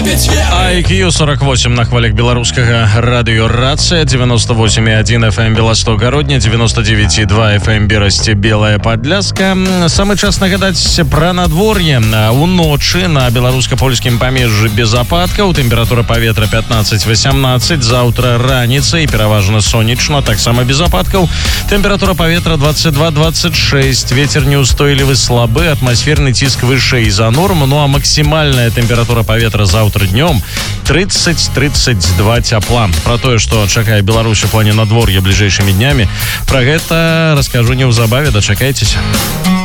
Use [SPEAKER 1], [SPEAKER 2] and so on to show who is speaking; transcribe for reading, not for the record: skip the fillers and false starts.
[SPEAKER 1] IQ 48 на хвалях беларускага радыёрацыя, 98,1 FM Белосток Городня, 99,2 FM Берасці Белая Падляска. Самы час нагадаць пра надвор'е. Уночы на беларуска-польскім памежжы без ападкаў, тэмпература паветра 15-18, заўтра раніцай пераважна сонечна, таксама без ападкаў. Тэмпература паветра 22-26, вецер неустойлівы слабы, атмасферны ціск вышэй за норму, ну а максімальная тэмпература паветра заўтра днём 30-32 цяпла. Пра тое, што чакае Беларусь у плане надвор'я бліжэйшымі днямі, пра гэта раскажу неўзабаве, дачакайцеся.